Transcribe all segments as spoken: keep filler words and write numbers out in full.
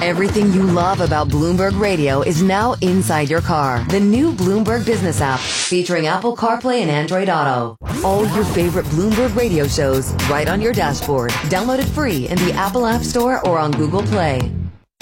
Everything you love about Bloomberg Radio is now inside your car. The new Bloomberg Business app, featuring Apple CarPlay and Android Auto. All your favorite Bloomberg Radio shows right on your dashboard. Download it free in the Apple App Store or on Google Play.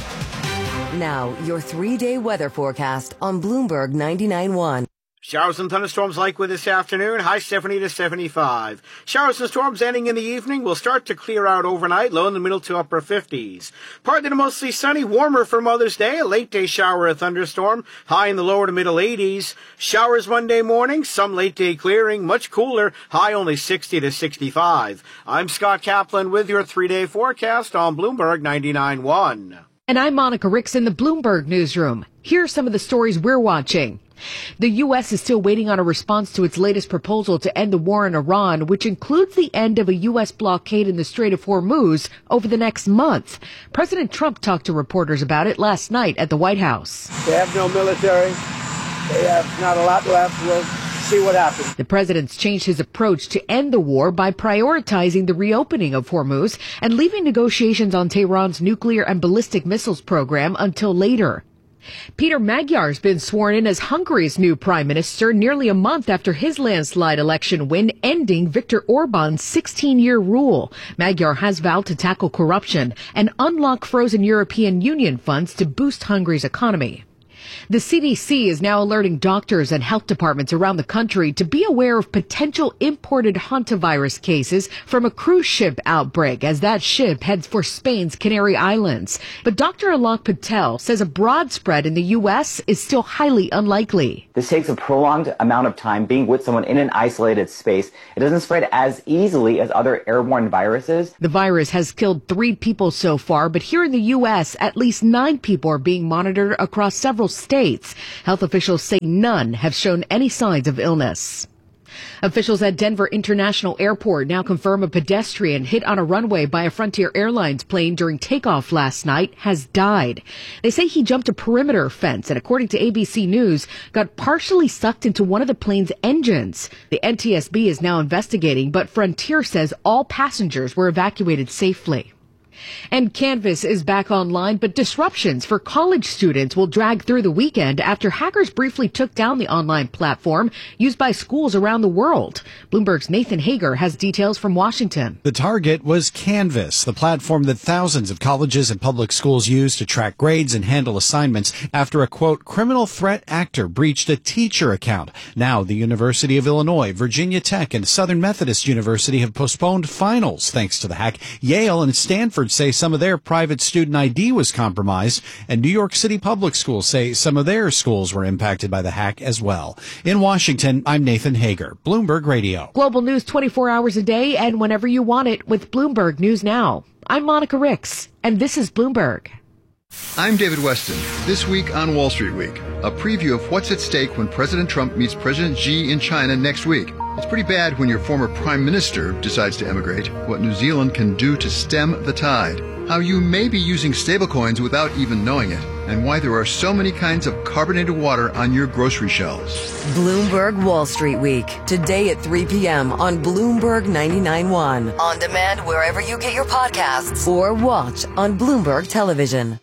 Now, your three-day weather forecast on Bloomberg ninety-nine point one. Showers and thunderstorms likely this afternoon, high seventy to seventy-five. Showers and storms ending in the evening will start to clear out overnight, low in the middle to upper fifties. Partly to mostly sunny, warmer for Mother's Day, a late day shower or thunderstorm, high in the lower to middle eighties. Showers Monday morning, some late day clearing, much cooler, high only sixty to sixty-five. I'm Scott Kaplan with your three-day forecast on Bloomberg ninety-nine point one. And I'm Monica Ricks in the Bloomberg Newsroom. Here are some of the stories we're watching. The U S is still waiting on a response to its latest proposal to end the war in Iran, which includes the end of a U S blockade in the Strait of Hormuz over the next month. President Trump talked to reporters about it last night at the White House. They have no military. They have not a lot left. We'll see what happens. The president's changed his approach to end the war by prioritizing the reopening of Hormuz and leaving negotiations on Tehran's nuclear and ballistic missiles program until later. Peter Magyar's been sworn in as Hungary's new prime minister nearly a month after his landslide election win, ending Viktor Orban's sixteen-year rule. Magyar has vowed to tackle corruption and unlock frozen European Union funds to boost Hungary's economy. The C D C is now alerting doctors and health departments around the country to be aware of potential imported hantavirus cases from a cruise ship outbreak as that ship heads for Spain's Canary Islands. But Doctor Alok Patel says a broad spread in the U S is still highly unlikely. This takes a prolonged amount of time being with someone in an isolated space. It doesn't spread as easily as other airborne viruses. The virus has killed three people so far, but here in the U S, at least nine people are being monitored across several states. Health officials say none have shown any signs of illness. Officials at Denver International Airport now confirm a pedestrian hit on a runway by a Frontier Airlines plane during takeoff last night has died. They say he jumped a perimeter fence and, according to A B C News, got partially sucked into one of the plane's engines. The N T S B is now investigating, but Frontier says all passengers were evacuated safely. And Canvas is back online, but disruptions for college students will drag through the weekend after hackers briefly took down the online platform used by schools around the world. Bloomberg's Nathan Hager has details from Washington. The target was Canvas, the platform that thousands of colleges and public schools use to track grades and handle assignments after a, quote, criminal threat actor breached a teacher account. Now the University of Illinois, Virginia Tech, and Southern Methodist University have postponed finals thanks to the hack. Yale and Stanford say some of their private student I D was compromised, and New York City public schools say some of their schools were impacted by the hack as well. In Washington, I'm Nathan Hager, Bloomberg Radio. Global news twenty-four hours a day and whenever you want it with Bloomberg News Now. I'm Monica Ricks, and this is Bloomberg. I'm David Weston. This week on Wall Street Week, a preview of what's at stake when President Trump meets President Xi in China next week. It's pretty bad when your former prime minister decides to emigrate, what New Zealand can do to stem the tide, how you may be using stablecoins without even knowing it, and why there are so many kinds of carbonated water on your grocery shelves. Bloomberg Wall Street Week, today at three p.m. on Bloomberg ninety-nine point one. On demand wherever you get your podcasts or watch on Bloomberg Television.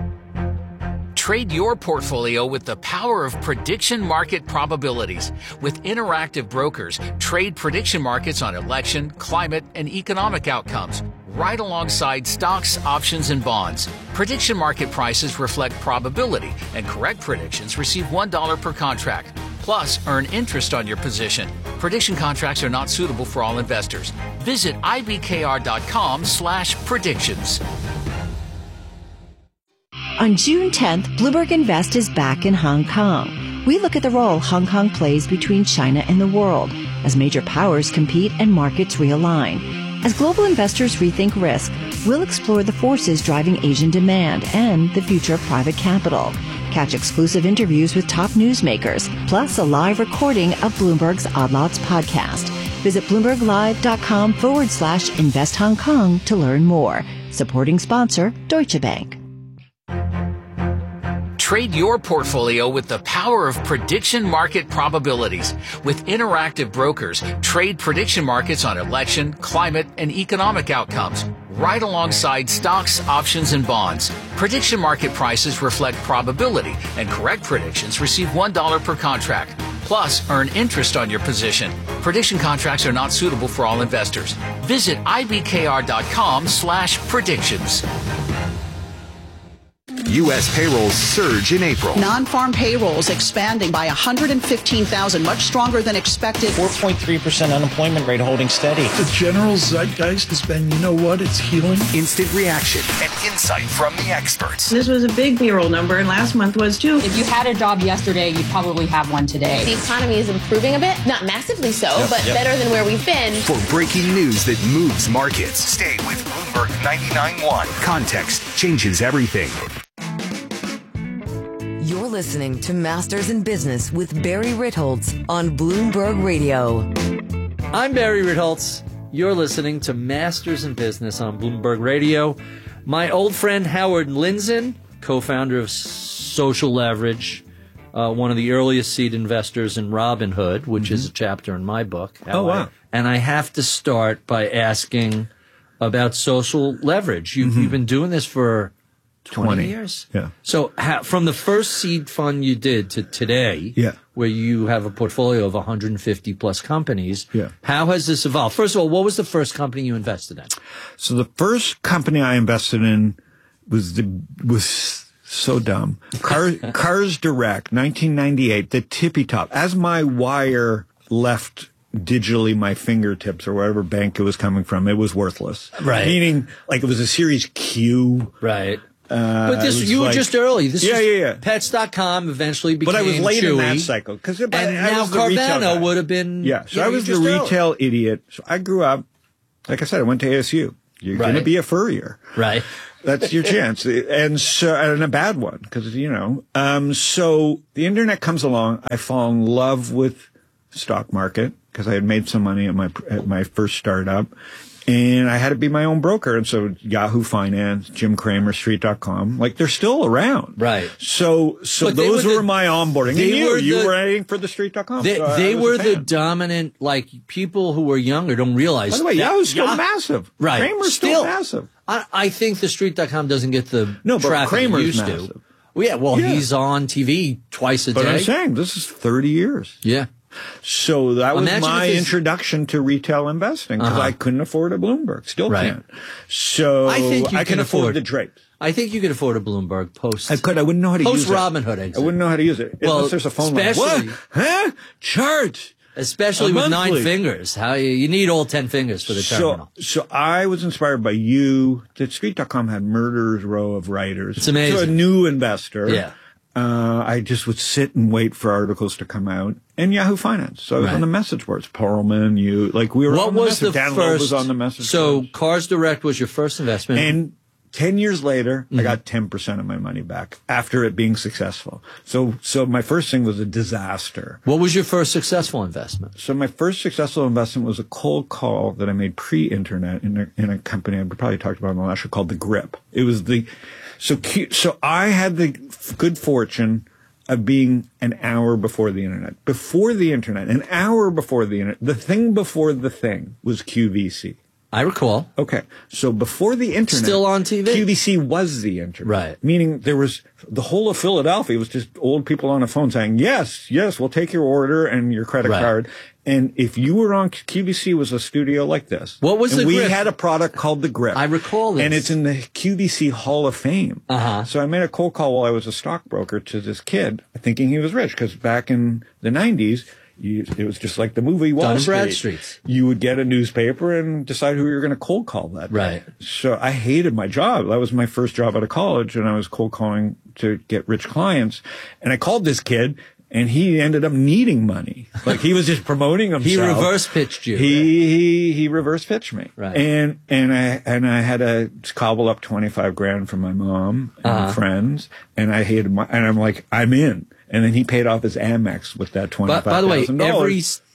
Trade your portfolio with the power of prediction market probabilities. With Interactive Brokers, trade prediction markets on election, climate, and economic outcomes, right alongside stocks, options, and bonds. Prediction market prices reflect probability, and correct predictions receive one dollar per contract. Plus, earn interest on your position. Prediction contracts are not suitable for all investors. Visit ibkr.com slash predictions. On June tenth, Bloomberg Invest is back in Hong Kong. We look at the role Hong Kong plays between China and the world as major powers compete and markets realign. As global investors rethink risk, we'll explore the forces driving Asian demand and the future of private capital. Catch exclusive interviews with top newsmakers, plus a live recording of Bloomberg's Odd Lots podcast. Visit bloomberglive.com forward slash invest Hong Kong to learn more. Supporting sponsor, Deutsche Bank. Trade your portfolio with the power of prediction market probabilities. With Interactive Brokers, trade prediction markets on election, climate, and economic outcomes, right alongside stocks, options, and bonds. Prediction market prices reflect probability, and correct predictions receive one dollar per contract. Plus, earn interest on your position. Prediction contracts are not suitable for all investors. Visit ibkr.com slash predictions. U S payrolls surge in April. Non-farm payrolls expanding by one hundred fifteen thousand, much stronger than expected. four point three percent unemployment rate holding steady. The general zeitgeist has been, you know what, it's healing. Instant reaction and insight from the experts. This was a big payroll number, and last month was too. If you had a job yesterday, you probably have one today. The economy is improving a bit, not massively so, yep, but yep. better than where we've been. For breaking news that moves markets, stay with Bloomberg ninety-nine point one. Context changes everything. You're listening to Masters in Business with Barry Ritholtz on Bloomberg Radio. I'm Barry Ritholtz. You're listening to Masters in Business on Bloomberg Radio. My old friend Howard Lindzen, co-founder of Social Leverage, uh, one of the earliest seed investors in Robinhood, which mm-hmm. is a chapter in my book. Oh, wow. I, and I have to start by asking about Social Leverage. You've, mm-hmm. you've been doing this for twenty, twenty years? Yeah. So ha- from the first seed fund you did to today, yeah. where you have a portfolio of one hundred fifty plus companies, yeah. how has this evolved? First of all, what was the first company you invested in? So the first company I invested in was the was so dumb. Car, Cars Direct, nineteen ninety-eight, the tippy top. As my wire left digitally my fingertips or whatever bank it was coming from, it was worthless. Right. Meaning, like, it was a Series Q. Right. Uh, but this, you like, were just early. This yeah, was yeah, yeah. Pets dot com eventually became But I was late Chewy, in that cycle. Cause and I, now was the retail Carvana guy. would have been... Yeah, so you know, I was the retail early. idiot. So I grew up, like I said, I went to A S U. You're right. going to be a furrier. Right. That's your chance. And so, and a bad one, because, you know, um, so the internet comes along. I fall in love with stock market because I had made some money at my, at my first startup. And I had to be my own broker. And so Yahoo Finance, Jim Cramer, Street dot com, like they're still around. Right. So, so but those were, were the, my onboarding. And you, were you the, were writing for the Street dot com. They, so they were the fan. dominant, like people who were younger don't realize. By the way, that, Yahoo's still Yah- massive. Right. Cramer's still, still massive. I, I think the Street dot com doesn't get the no, but traffic Cramer's it used massive. to. Well, yeah, well, yeah. he's on T V twice a but day. But I'm saying, this is thirty years. Yeah. So that was Imagine my his... introduction to retail investing because uh-huh. I couldn't afford a Bloomberg. Still right. can't. So I, think you I can, can afford, afford the drapes. I think you could afford a Bloomberg post. I could. I wouldn't know how to post use it. Post Robinhood exit. I wouldn't know how to use it. Well, unless there's a phone especially, line. What? Huh? Charge. Especially with nine fingers. How you, you need all ten fingers for the terminal. So, so I was inspired by you. The Street dot com had murderer's row of writers. It's amazing. So a new investor. Yeah. Uh, I just would sit and wait for articles to come out. And Yahoo Finance. So I was right. on the message boards. Perlman, you, like we were what on the was message. the Dan first, was on the message So boards. Cars Direct was your first investment. And ten years later, mm-hmm. I got ten percent of my money back after it being successful. So, so my first thing was a disaster. What was your first successful investment? So my first successful investment was a cold call that I made pre-internet in a, in a company I probably talked about on the last show called The Grip. It was the, so, so I had the good fortune of being an hour before the internet. Before the internet, an hour before the internet, the thing before the thing was Q V C. I recall. Okay. So before the internet. Still on T V. Q V C was the internet. Right. Meaning there was, the whole of Philadelphia was just old people on a phone saying, yes, yes, we'll take your order and your credit right. card. And if you were on, Q V C was a studio like this. What was and the we Grip? had a product called The Grip. I recall this. And it's in the Q V C Hall of Fame. Uh-huh. So I made a cold call while I was a stockbroker to this kid, thinking he was rich, because back in the nineties, You, it was just like the movie Wall Dun Street. Bradstreet's. You would get a newspaper and decide who you were going to cold call that day. Right. So I hated my job. That was my first job out of college, and I was cold calling to get rich clients. And I called this kid, and he ended up needing money. Like he was just promoting himself. He reverse pitched you. He he he reverse pitched me. Right. And and I and I had to cobble up twenty-five grand from my mom and Uh-huh. friends, and I hated my. And I'm like, I'm in. And then he paid off his Amex with that twenty-five But by the way, thousand dollars. every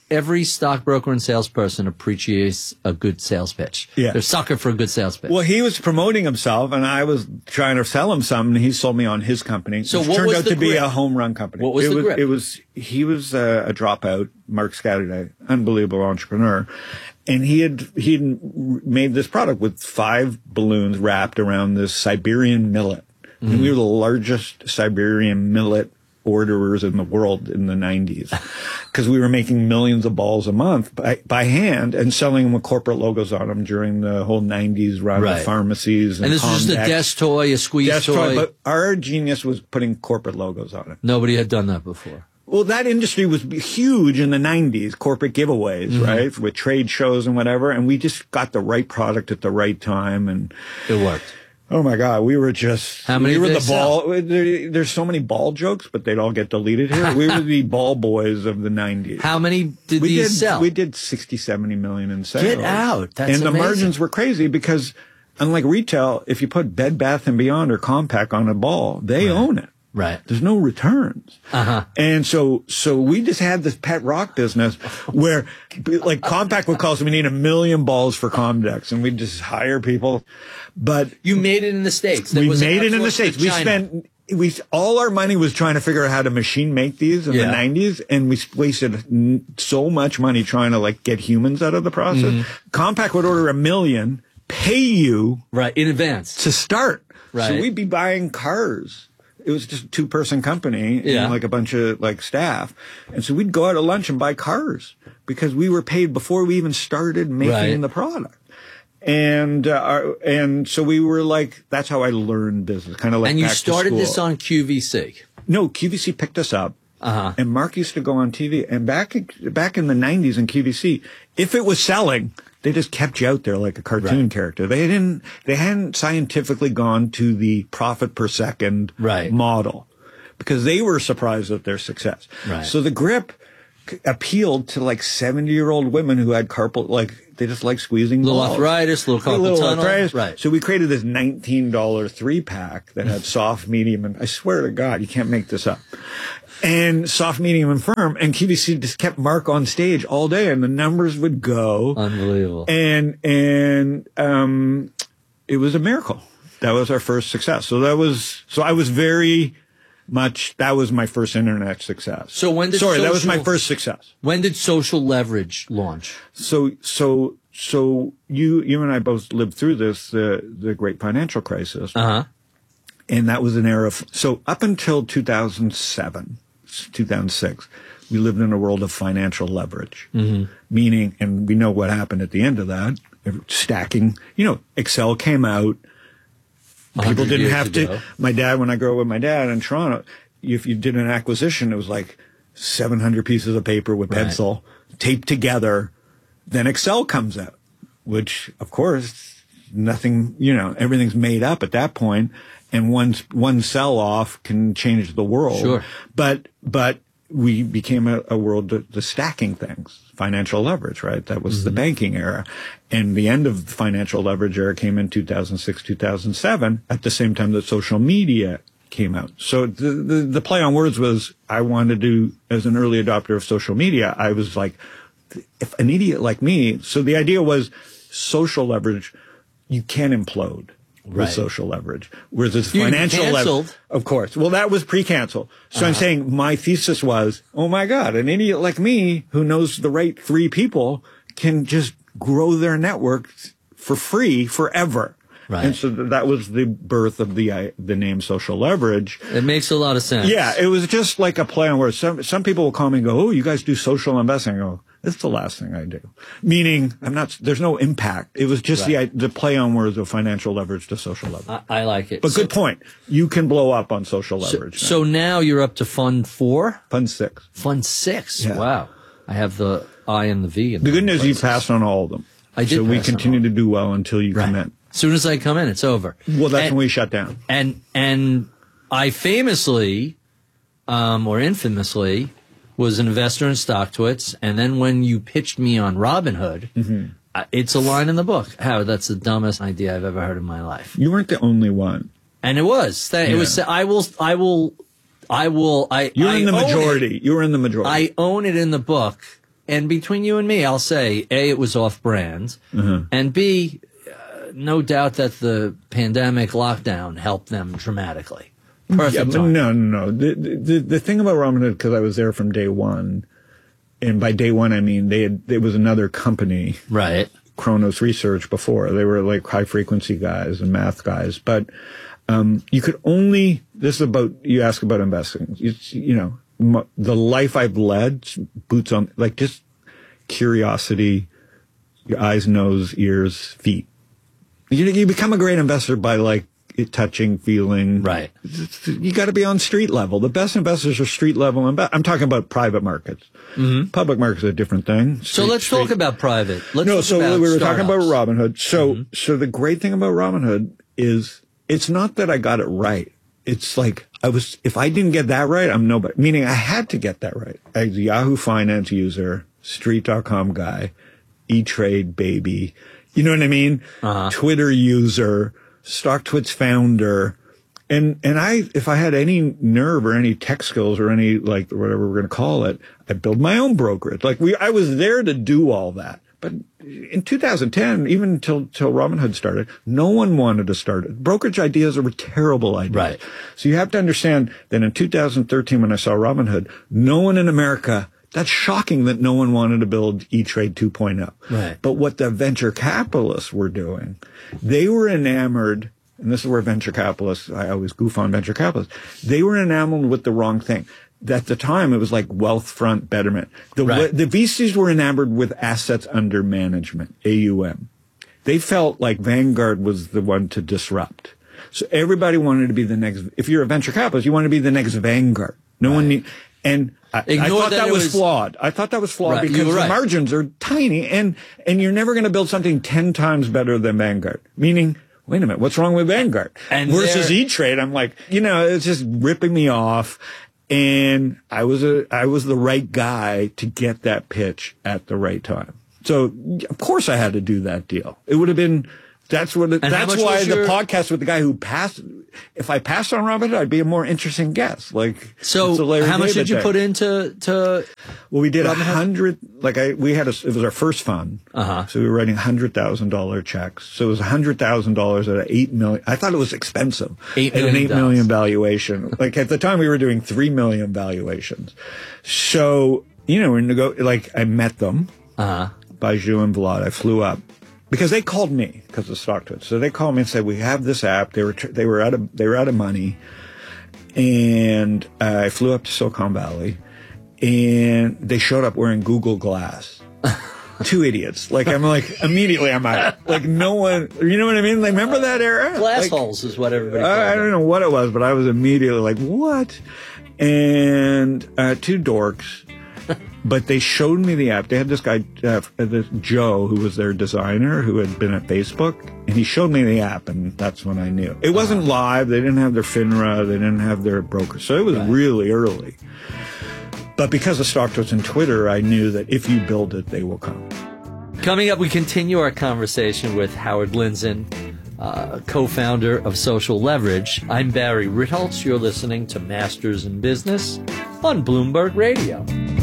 every stockbroker and salesperson appreciates a good sales pitch. Yeah. They're sucker for a good sales pitch. Well, he was promoting himself, and I was trying to sell him something, and he sold me on his company. So which what turned was out the to be grip? a home run company. What was it the was, grip? It was he was a, a dropout, Mark Scatterday, unbelievable entrepreneur, and he had he had made this product with five balloons wrapped around this Siberian millet, mm-hmm. and we were the largest Siberian millet orderers in the world in the nineties because we were making millions of balls a month by, by hand and selling them with corporate logos on them during the whole nineties run Right. of pharmacies. And, And this was just a Comdex. desk toy, a squeeze Desk toy. But our genius was putting corporate logos on it. Nobody had done that before. Well, that industry was huge in the nineties, corporate giveaways, Mhm. right? With trade shows and whatever. And we just got the right product at the right time. And it worked. Oh my God, we were just, How many we were did the they ball, there, there's so many ball jokes, but they'd all get deleted here. We were the ball boys of the nineties. How many did we these did, sell? We did sixty, seventy million in sales. Get out. That's And the amazing. margins were crazy because unlike retail, if you put Bed Bath and Beyond or Compaq on a ball, they own it. Right. There's no returns. Uh-huh. And so, so we just had this pet rock business where like Compaq would call us, we need a million balls for Comdex, and we'd just hire people. But you made it in the States. There we was an made it in the outsource to States. We China. spent, we, all our money was trying to figure out how to machine make these in Yeah. the nineties. And we wasted n- so much money trying to like get humans out of the process. Mhm. Compaq would order a million, pay you right in advance to start. Right. So we'd be buying cars. It was just a two person company Yeah. and like a bunch of like staff. And so we'd go out to lunch and buy cars because we were paid before we even started making Right. the product. And, uh, our, and so we were like, that's how I learned business, kind of like and you back to started school. this on Q V C. No, Q V C picked us up. Uh-huh. And Mark used to go on T V. And back, back in the nineties in Q V C, if it was selling, they just kept you out there like a cartoon Right. character. They didn't, they hadn't scientifically gone to the profit per second Right. model because they were surprised at their success. Right. So the grip c- appealed to like seventy year old women who had carpal, like they just like squeezing Little balls. arthritis, little carpal little tunnel. arthritis. Right. So we created this nineteen dollar three pack that had soft, medium, and I swear to God, you can't make this up. And soft, medium, and firm. And Q V C just kept Mark on stage all day, and the numbers would go. Unbelievable. And and um, it was a miracle. That was our first success. So that was so I was very much. That was my first internet success. So when did sorry, that was my social- first success. When did Social Leverage launch? So so so you you and I both lived through this the the great financial crisis. Uh huh. And that was an era of, so up until two thousand seven, two thousand six, we lived in a world of financial leverage. Mm-hmm. Meaning, and we know what happened at the end of that, stacking, you know, Excel came out. one People hundred didn't years have ago. to, my dad, when I grew up with my dad in Toronto, if you did an acquisition, it was like seven hundred pieces of paper with Right. pencil taped together. Then Excel comes out, which of course, nothing, you know, everything's made up at that point. And one, one sell off can change the world. Sure. But, but we became a, a world of the stacking things, financial leverage, right? That was the banking era. And the end of the financial leverage era came in two thousand six, two thousand seven, at the same time that social media came out. So the, the, the play on words was, I wanted to, as an early adopter of social media, I was like, if an idiot like me, so the idea was social leverage, you can implode. With Right. social leverage. Whereas it's You financial leverage. canceled. Of course. Well, that was pre-cancel. So I'm Uh-huh. saying my thesis was, oh my God, an idiot like me who knows the right three people can just grow their network for free forever. Right. And so th- that was the birth of the uh, the name social leverage. It makes a lot of sense. Yeah, it was just like a play on words. Some some people will call me and go, "Oh, you guys do social investing." I go, "It's the last thing I do." Meaning, I'm not. There's no impact. It was just Right. the the play on words of financial leverage to social leverage. I, I like it. But So- good point. You can blow up on social So, leverage. now. so now you're up to Fund Four, Fund six. Fund Six. Yeah. Wow. I have the I and the V. In The good news, you places. passed on all of them. I did So we pass on continue all. to do well until you Right. commit. As soon as I come in, it's over. Well, that's and, when we shut down. And and I famously, um, or infamously, was an investor in StockTwits, and then when you pitched me on Robinhood, Mm-hmm. uh, it's a line in the book. Howard, that's the dumbest idea I've ever heard in my life. You weren't the only one. And it was. That, It Yeah. was. I will. I will. I will. I. You're I in the own it. majority. You were in the majority. I own it in the book And between you and me, I'll say, A, it was off-brand, Uh-huh. and B, uh, no doubt that the pandemic lockdown helped them dramatically. Perfect Yeah, but time. no, no, no. The, the, the thing about Robinhood, because I was there from day one, and by day one, I mean, they had, there was another company. Right. Kronos Research before. They were like high frequency guys and math guys. But, um, you could only, this is about, you ask about investing. You, you know, m- the life I've led, boots on, like just curiosity, your eyes, nose, ears, feet. You, you become a great investor by like, it touching, feeling. Right. You got to be on street level. The best investors are street level. Imbe- I'm talking about private markets. Mm-hmm. Public markets are a different thing. So Street- let's street- talk about private. Let's no, talk so about we were startups. talking about Robinhood. So, Mm-hmm. so the great thing about Robinhood is it's not that I got it right. It's like I was, if I didn't get that right, I'm nobody. Meaning I had to get that right. I was a Yahoo Finance user, Street dot com guy, E-Trade baby. You know what I mean? Uh-huh. Twitter user, StockTwits founder. And, and I, if I had any nerve or any tech skills or any, like, whatever we're going to call it, I'd build my own brokerage. Like we, I was there to do all that. But in two thousand ten, even until, till Robinhood started, no one wanted to start it. Brokerage ideas are terrible ideas. Right. So you have to understand that in two thousand thirteen, when I saw Robinhood, no one in America, that's shocking that no one wanted to build E-Trade two point oh. Right. But what the venture capitalists were doing, they were enamored. And this is where venture capitalists, I always goof on venture capitalists. They were enamored with the wrong thing. At the time, it was like wealth front betterment. The, Right. the V Cs were enamored with assets under management, A U M. They felt like Vanguard was the one to disrupt. So everybody wanted to be the next, if you're a venture capitalist, you want to be the next Vanguard. No one need, and I, I Ignore thought that that, it was, was- flawed. I thought that was flawed Right, you because were the right. margins are tiny and, and you're never going to build something ten times better than Vanguard. Meaning, wait a minute, what's wrong with Vanguard? And versus they're- E-Trade, I'm like, you know, it's just ripping me off. And I was a, I was the right guy to get that pitch at the right time. So of course I had to do that deal. It would have been, that's what, it, And how that's much why was the your- podcast with the guy who passed, if I passed on Robinhood, I'd be a more interesting guest. Like, it's a So Larry how much David did you thing. put into, to, Well, we did a Robinhood? hundred, like I, we had a, it was our first fund. Uh-huh. So we were writing hundred thousand dollar checks. So it was a hundred thousand dollars at an eight million. I thought it was expensive. Eight at an million eight million valuation. Like at the time we were doing three million valuations. So, you know, we're nego- like I met them. uh-huh. Baiju and Vlad. I flew up because they called me because of StockTwits. So they called me and said, we have this app. They were, tr- they were out of, they were out of money. And uh, I flew up to Silicon Valley and they showed up wearing Google Glass. Two idiots. Like, I'm like, immediately I'm out. Like, no one, you know what I mean? Like, remember that era? Glass Like, holes is what everybody I, I calls don't know what it was, but I was immediately like, what? And uh, two dorks. But they showed me the app. They had this guy, uh, this Joe, who was their designer, who had been at Facebook, and he showed me the app, and that's when I knew. It wasn't live. They didn't have their FINRA. They didn't have their broker. So it was Right. really early. But because of StockTwits and Twitter, I knew that if you build it, they will come. Coming up, we continue our conversation with Howard Lindzen, uh, co-founder of Social Leverage. I'm Barry Ritholtz. You're listening to Masters in Business on Bloomberg Radio.